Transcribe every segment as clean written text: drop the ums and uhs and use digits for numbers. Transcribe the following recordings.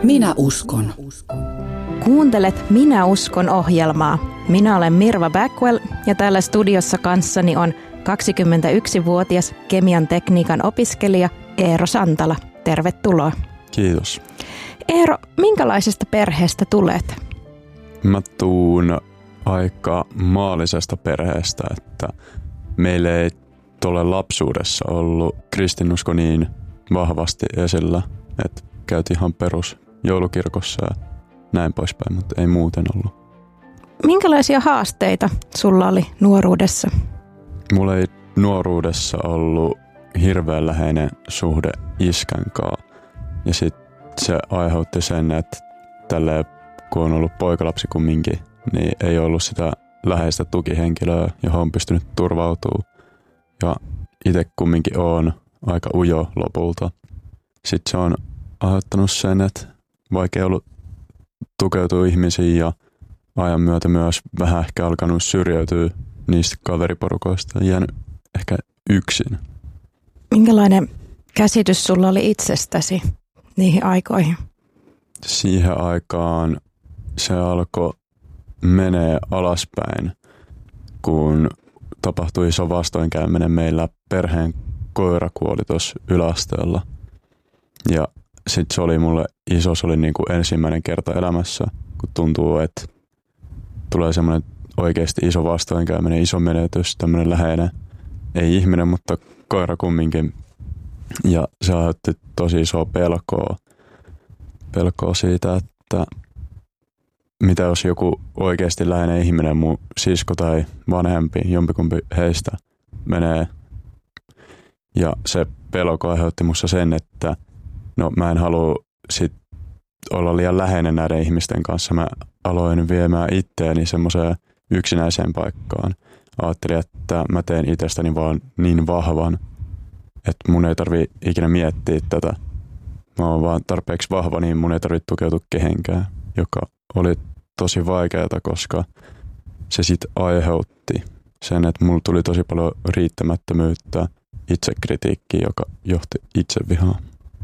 Minä uskon. Kuuntelet Minä uskon -ohjelmaa. Minä olen Mirva Backwell ja täällä studiossa kanssani on 21-vuotias kemian tekniikan opiskelija Eero Santala. Tervetuloa. Kiitos. Eero, minkälaisesta perheestä tulet? Mä tuun aika maallisesta perheestä, että meillä ei tuolle lapsuudessa ollut kristinusko niin vahvasti esillä, että käytiin ihan perus joulukirkossa ja näin poispäin, mutta ei muuten ollut. Minkälaisia haasteita sulla oli nuoruudessa? Mulla ei nuoruudessa ollut hirveän läheinen suhde iskän kanssa. Ja sitten se aiheutti sen, että tälleen, kun on ollut poikalapsi kumminkin, niin ei ollut sitä läheistä tukihenkilöä, johon on pystynyt turvautumaan. Ja itse kumminkin on aika ujo lopulta. Sitten se on aiheuttanut sen, että vaikea ollut tukeutua ihmisiin ja ajan myötä myös vähän ehkä alkanut syrjäytyä niistä kaveriporukoista ja jäänyt ehkä yksin. Minkälainen käsitys sulla oli itsestäsi niihin aikoihin? Siihen aikaan se alkoi menee alaspäin, kun tapahtui iso vastoinkäyminen. Meillä perheen koira kuoli tuossa yläasteella. Ja sitten se oli mulle iso, se oli niin kuin ensimmäinen kerta elämässä, kun tuntuu, että tulee semmoinen oikeasti iso vastoinkäyminen, iso menetys, tämmöinen läheinen, ei ihminen, mutta koira kumminkin. Ja se aiheutti tosi isoa pelkoa siitä, että mitä jos joku oikeasti läheinen ihminen, mun sisko tai vanhempi, jompikumpi heistä menee. Ja se pelko aiheutti musta sen, että no mä en halua sit olla liian läheinen näiden ihmisten kanssa. Mä aloin viemään itseäni semmoiseen yksinäiseen paikkaan. Ajattelin, että mä teen itsestäni vaan niin vahvan, että mun ei tarvi ikinä miettiä tätä. Mä oon vaan tarpeeksi vahva, niin mun ei tarvitse tukeutua kehenkään, joka oli tosi vaikeaa, koska se sit aiheutti sen, että mulla tuli tosi paljon riittämättömyyttä, itsekritiikkiä, joka johti itsevihaan.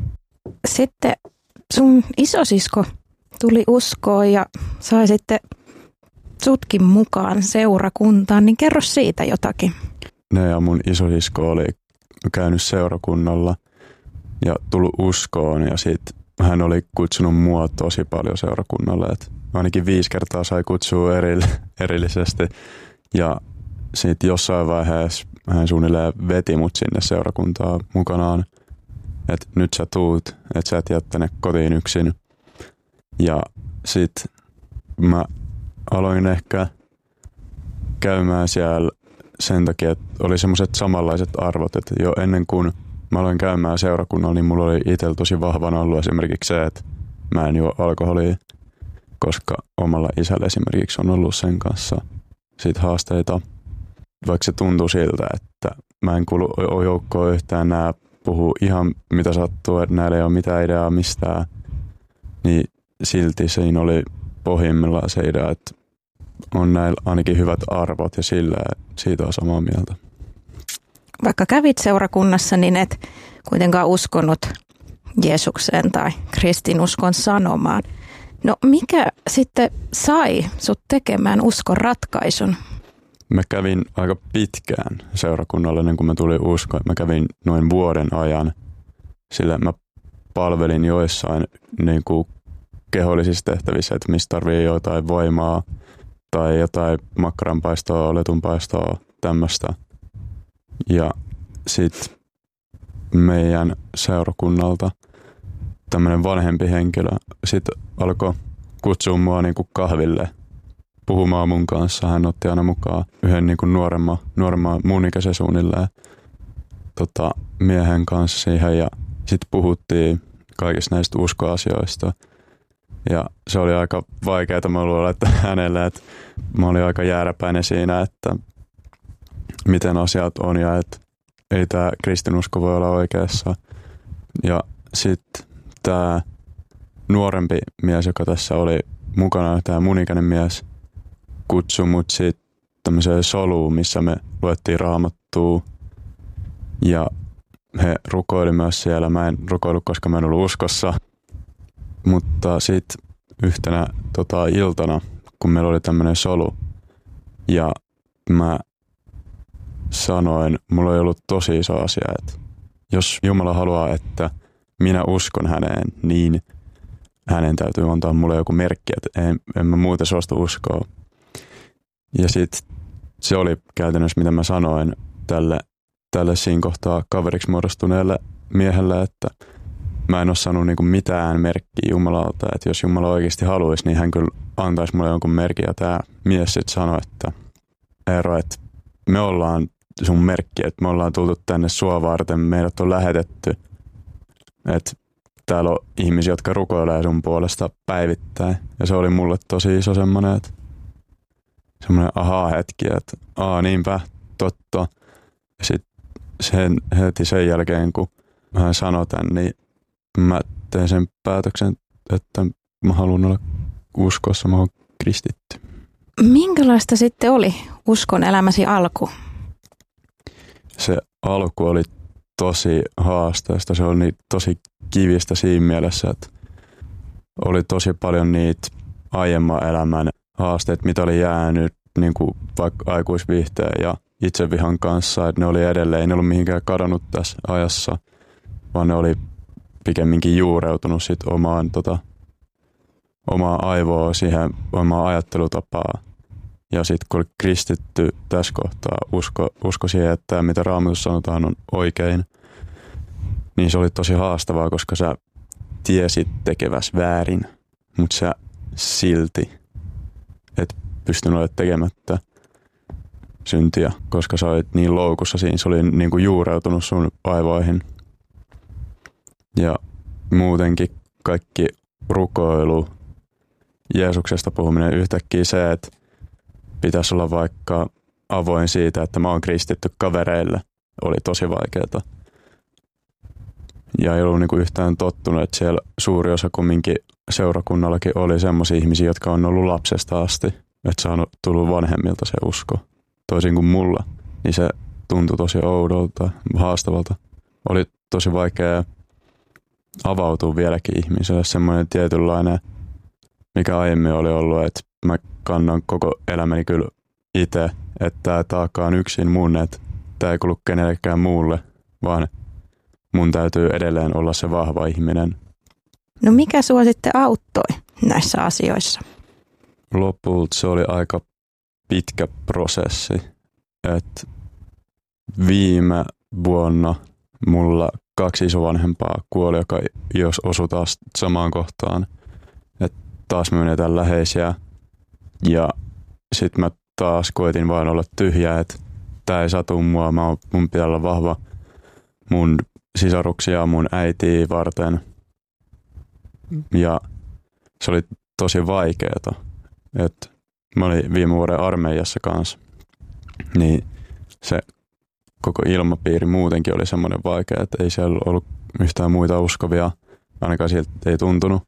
Sitten sun isosisko tuli uskoon ja sai sitten sutkin mukaan seurakuntaan, niin kerro siitä jotakin. Ne ja mun isosisko oli käynyt seurakunnalla ja tullut uskoon ja sitten hän oli kutsunut mua tosi paljon seurakunnalle. Et ainakin 5 kertaa sai kutsua erillisesti ja sitten jossain vaiheessa hän suunnilleen veti mut sinne seurakuntaan mukanaan. Että nyt sä tuut, että sä et jää tänne kotiin yksin. Ja sit mä aloin ehkä käymään siellä sen takia, että oli semmoiset samanlaiset arvot, että jo ennen kuin mä aloin käymään seurakunnalla, niin mulla oli itsellä tosi vahvana ollut esimerkiksi se, että mä en juo alkoholia, koska omalla isällä esimerkiksi on ollut sen kanssa siitä haasteita. Vaikka se tuntuu siltä, että mä en kuulu joukkoon yhtään, nää puhuu ihan mitä sattuu, että näillä ei ole mitään ideaa mistään, niin silti siinä oli pohjimmillaan se idea, että on näillä ainakin hyvät arvot ja siitä on samaa mieltä. Vaikka kävit seurakunnassa, niin et kuitenkaan uskonut Jeesukseen tai kristinuskon sanomaan. No mikä sitten sai sut tekemään uskon ratkaisun? Mä kävin aika pitkään seurakunnalle ennen kuin mä tulin uskoon. Mä kävin noin vuoden ajan, sillä mä palvelin joissain niin kuin kehollisissa tehtävissä, että mistä tarvii jotain voimaa tai jotain makkaranpaistoa, letunpaistoa, tämmöistä. Ja sit meidän seurakunnalta tämmöinen vanhempi henkilö sit alkoi kutsua mua niin kuin kahville puhumaan mun kanssa. Hän otti aina mukaan yhden niin kuin nuoremman mun ikäisen suunnilleen miehen kanssa siihen ja sitten puhuttiin kaikista näistä uskoasioista. Ja se oli aika vaikeaa, mä luulen, että hänelle, että mä olin aika jääräpäinen siinä, että miten asiat on ja että ei tämä kristinusko voi olla oikeassa. Ja sitten tämä nuorempi mies, joka tässä oli mukana, tämä mun ikäinen mies, kutsui mut sitten tämmöiseen soluun, missä me luettiin Raamattua. Ja he rukoili myös siellä. Mä en rukoillut, koska mä en ollut uskossa. Mutta sitten yhtenä iltana, kun meillä oli tämmöinen solu, ja mä sanoin, mulla ei ollut tosi iso asia, että jos Jumala haluaa, että minä uskon häneen, niin hänen täytyy antaa mulle joku merkki, että en mä muuten suostu uskoa. Ja sitten se oli käytännössä, mitä mä sanoin tälle siinä kohtaa kaveriksi muodostuneelle miehelle, että mä en ole saanut niinku mitään merkkiä Jumalalta, että jos Jumala oikeasti haluaisi, niin hän kyllä antaisi mulle jonkun merkin. Ja tämä mies sitten sanoi, että Eero, että me ollaan sun merkki, että me ollaan tultu tänne sua varten, meidät on lähetetty, että täällä on ihmisiä, jotka rukoilee sun puolesta päivittäin. Ja se oli mulle tosi iso semmoinen ahaa-hetki, että niinpä, totta. Ja sitten heti sen jälkeen, kun hän sanoi tämän, niin mä tein sen päätöksen, että mä haluan olla uskossa, mä oon kristitty. Minkälaista sitten oli uskon elämäsi alku? Se alku oli tosi haasteesta, se oli tosi kivistä siinä mielessä, että oli tosi paljon niitä aiemman elämän haasteita, mitä oli jäänyt niin kuin vaikka aikuisviihteen ja itsevihan kanssa, että ne oli edelleen, ei ne ollut mihinkään kadonnut tässä ajassa, vaan ne oli pikemminkin juureutunut sit omaa aivoa siihen, omaa ajattelutapaa. Ja sitten kun oli kristitty tässä kohtaa, usko siihen, että mitä Raamatussa sanotaan on oikein, niin se oli tosi haastavaa, koska sä tiesit tekeväs väärin, mutta sä silti et pystynyt olemaan tekemättä syntiä, koska sä olit niin loukussa siinä, se oli niin kuin juureutunut sun aivoihin. Ja muutenkin kaikki rukoilu, Jeesuksesta puhuminen, yhtäkkiä se, että pitäisi olla vaikka avoin siitä, että mä oon kristitty kavereille, oli tosi vaikeaa. Ja ei ollut niinku yhtään tottunut, että siellä suuri osa kumminkin seurakunnallakin oli semmoisia ihmisiä, jotka on ollut lapsesta asti, että se on tullut vanhemmilta se usko. Toisin kuin mulla, niin se tuntui tosi oudolta, haastavalta. Oli tosi vaikea avautua vieläkin ihmiselle, semmoinen tietynlainen, mikä aiemmin oli ollut, että mä kannan koko elämäni kyllä itse, että tämä taakka on yksin mun, että tämä ei kuulu kenellekään muulle, vaan mun täytyy edelleen olla se vahva ihminen. No mikä sua sitten auttoi näissä asioissa? Lopulta se oli aika pitkä prosessi, että viime vuonna mulla 2 isovanhempaa kuoli, joka jos osui taas samaan kohtaan, että taas me menetään läheisiä ja sitten mä taas koitin vain olla tyhjä, että tää ei satu mua, mun pitää olla vahva mun sisaruksia mun äitiä varten ja se oli tosi vaikeeta, että mä olin viime vuoden armeijassa kanssa, niin se koko ilmapiiri muutenkin oli semmoinen vaikea, että ei siellä ollut yhtään muita uskovia, ainakaan siltä ei tuntunut.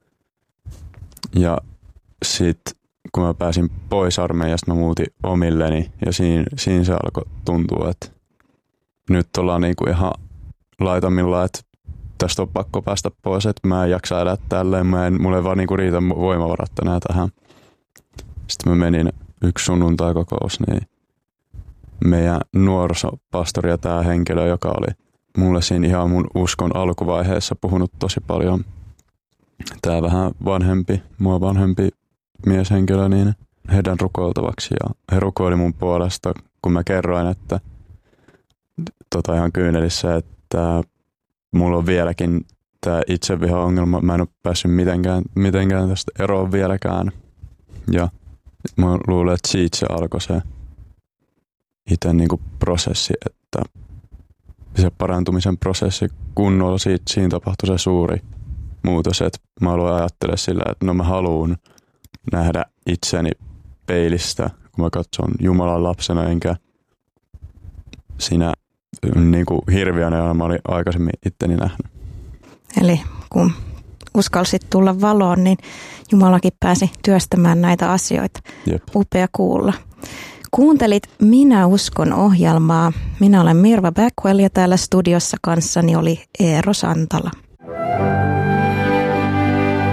Ja sitten kun mä pääsin pois armeijasta, mä muutin omilleni ja siinä se alkoi tuntua, että nyt ollaan niinku ihan laitamilla, että tästä on pakko päästä pois, että mä en jaksa elää tälleen, mulla ei vaan niinku riitä voimavarat enää tähän. Sitten mä menin yksi sunnuntai-kokous, niin meidän nuorisopastori ja tämä henkilö, joka oli mulle siinä ihan mun uskon alkuvaiheessa puhunut tosi paljon, tämä vähän mua vanhempi mieshenkilö, niin heidän rukoiltavaksi ja he rukoili mun puolesta, kun mä kerroin, että ihan kyynelissä, että mulla on vieläkin tämä itseviha-ongelma, mä en ole päässyt mitenkään tästä eroon vieläkään ja mä luulen, että siitä se alkoi se itse niinku prosessi, että se parantumisen prosessi kunnolla siinä tapahtui se suuri muutos, että mä aloin ajattelemaan sillä, että no mä haluan nähdä itseni peilistä, kun mä katson Jumalan lapsena, enkä siinä niinku hirviönä, jona mä olin aikaisemmin itteni nähnyt. Eli kun uskalsit tulla valoon, niin Jumalakin pääsi työstämään näitä asioita. Jep. Upea kuulla. Kuuntelit Minä uskon -ohjelmaa. Minä olen Mirva Backwell ja täällä studiossa kanssani oli Eero Santala.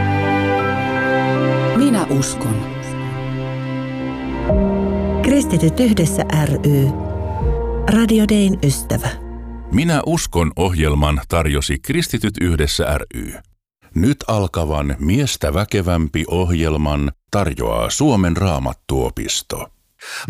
uskon. Kristityt yhdessä ry. Radio Dayn ystävä. Minä uskon -ohjelman tarjosi Kristityt yhdessä ry. Nyt alkavan Miestä väkevämpi -ohjelman tarjoaa Suomen Raamattuopisto.